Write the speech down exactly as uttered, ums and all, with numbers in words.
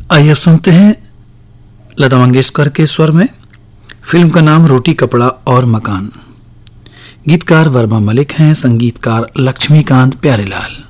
आइए अब सुनते हैं लता मंगेशकर के स्वर में। फिल्म का नाम रोटी कपड़ा और मकान। गीतकार वर्मा मलिक हैं, संगीतकार लक्ष्मीकांत प्यारेलाल।